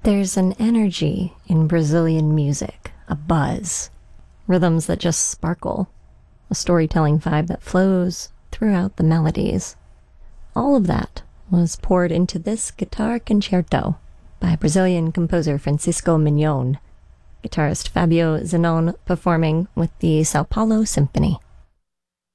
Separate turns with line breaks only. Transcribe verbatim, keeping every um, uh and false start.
There's an energy in Brazilian music, a buzz, rhythms that just sparkle, a storytelling vibe that flows throughout the melodies. All of that was poured into this guitar concerto by Brazilian composer Francisco Mignon, guitarist Fabio Zenón performing with the Sao Paulo Symphony.